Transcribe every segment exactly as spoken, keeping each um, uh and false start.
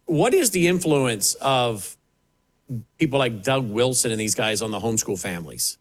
what is the influence of people like Doug Wilson and these guys on the homeschool families?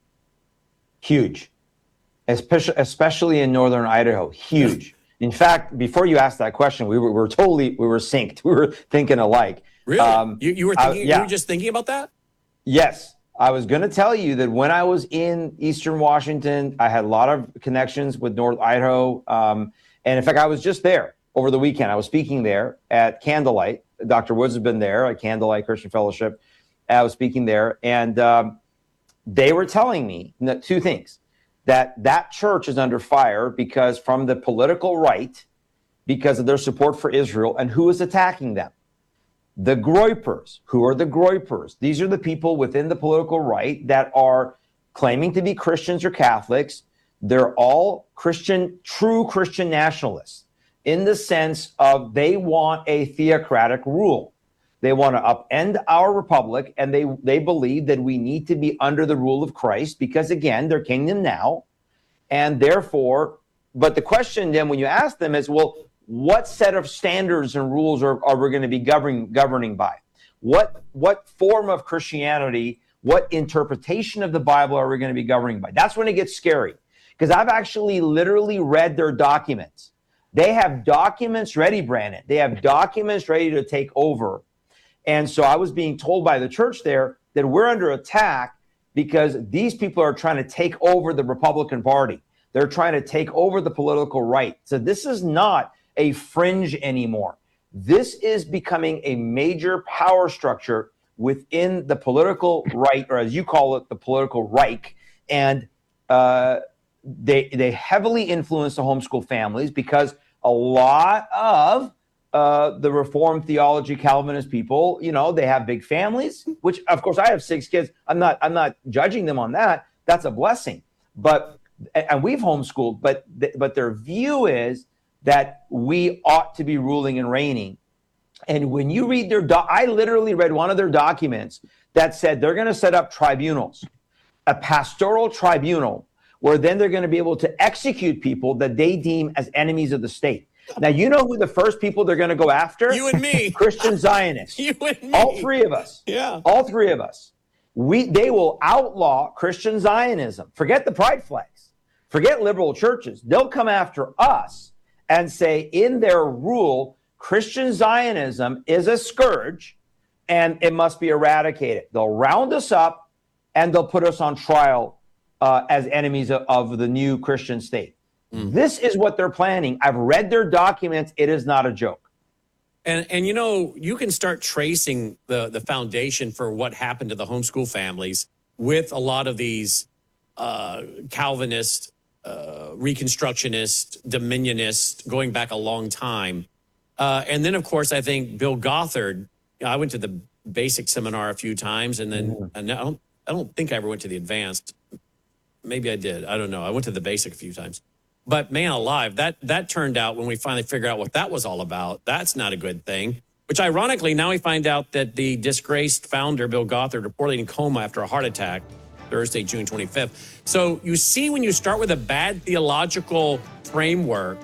Huge, especially especially in northern Idaho. Huge. In fact, before you asked that question, we were, we were totally we were synced. We were thinking alike. Really? Um, you, you were thinking? I, yeah. You were just thinking about that? Yes. I was going to tell you that when I was in Eastern Washington, I had a lot of connections with North Idaho. Um, and in fact, I was just there over the weekend. I was speaking there at Candlelight. Doctor Woods has been there at Candlelight Christian Fellowship. I was speaking there. And um, they were telling me two things, that that church is under fire because from the political right, because of their support for Israel, and who is attacking them? The Groypers. Who are the Groypers? These are the people within the political right that are claiming to be Christians or Catholics. They're all Christian, true Christian nationalists in the sense of they want a theocratic rule. They want to upend our republic, and they, they believe that we need to be under the rule of Christ because, again, they're kingdom now. And therefore, but the question then when you ask them is, well, what set of standards and rules are, are we going to be governing governing by? What what form of Christianity, what interpretation of the Bible are we going to be governing by? That's when it gets scary, because I've actually literally read their documents. They have documents ready, Brandon. They have documents ready to take over. And so I was being told by the church there that we're under attack because these people are trying to take over the Republican Party. They're trying to take over the political right. So this is not a fringe anymore. This is becoming a major power structure within the political right, or as you call it, the political Reich. And uh, they they heavily influence the homeschool families because a lot of uh, the Reformed theology Calvinist people, you know, they have big families, which of course I have six kids. I'm not I'm not judging them on that. That's a blessing. But and we've homeschooled, but but their view is that we ought to be ruling and reigning. And when you read their, doc, I literally read one of their documents that said they're going to set up tribunals, a pastoral tribunal, where then they're going to be able to execute people that they deem as enemies of the state. Now, you know who the first people they're going to go after? You and me. Christian Zionists. You and me. All three of us. Yeah. All three of us. We, they will outlaw Christian Zionism. Forget the pride flags. Forget liberal churches. They'll come after us and say in their rule, Christian Zionism is a scourge and it must be eradicated. They'll round us up and they'll put us on trial uh, as enemies of, of the new Christian state. Mm. This is what they're planning. I've read their documents. It is not a joke. And, and you know, you can start tracing the, the foundation for what happened to the homeschool families with a lot of these uh, Calvinist Uh, Reconstructionist, Dominionist, going back a long time. Uh, and then, of course, I think Bill Gothard, I went to the basic seminar a few times, and then mm. and I, don't, I don't think I ever went to the advanced. Maybe I did. I don't know. I went to the basic a few times. But man alive, that, that turned out when we finally figured out what that was all about, that's not a good thing. Which ironically, now we find out that the disgraced founder, Bill Gothard, reportedly in coma after a heart attack, Thursday, June twenty-fifth. So you see, when you start with a bad theological framework,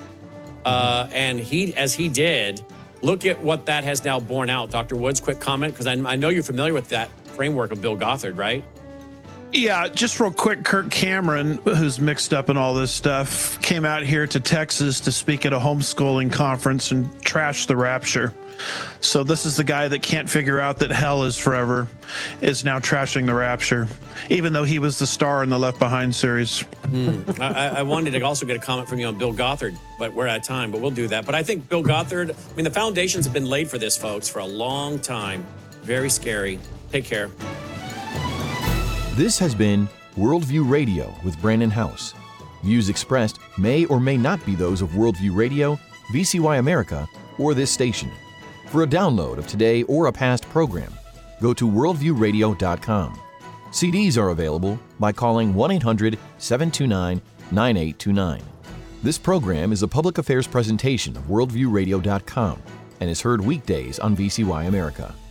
uh, and he, as he did, look at what that has now borne out. Doctor Woods, quick comment, because I, I know you're familiar with that framework of Bill Gothard, right? Yeah, just real quick, Kirk Cameron, who's mixed up in all this stuff, came out here to Texas to speak at a homeschooling conference and trash the rapture. So this is the guy that can't figure out that hell is forever, is now trashing the rapture, even though he was the star in the Left Behind series. Mm. I, I wanted to also get a comment from you on Bill Gothard, but we're out of time, but we'll do that. But I think Bill Gothard, I mean, the foundations have been laid for this, folks, for a long time. Very scary. Take care. This has been Worldview Radio with Brandon House. Views expressed may or may not be those of Worldview Radio, V C Y America, or this station. For a download of today or a past program, go to worldview radio dot com. C Ds are available by calling one eight hundred seven two nine nine eight two nine. This program is a public affairs presentation of worldview radio dot com and is heard weekdays on V C Y America.